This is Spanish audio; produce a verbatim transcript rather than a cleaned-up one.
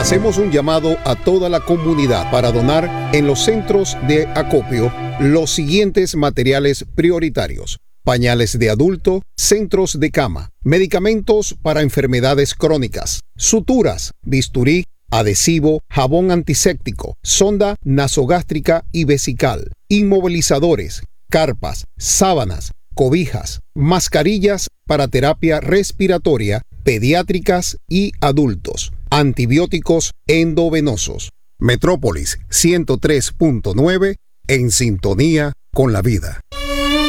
Hacemos un llamado a toda la comunidad para donar en los centros de acopio los siguientes materiales prioritarios: pañales de adulto, centros de cama, medicamentos para enfermedades crónicas, suturas, bisturí, adhesivo, jabón antiséptico, sonda nasogástrica y vesical, inmovilizadores, carpas, sábanas, cobijas, mascarillas para terapia respiratoria, pediátricas y adultos, antibióticos endovenosos. Metrópolis ciento tres punto nueve, en sintonía con la vida.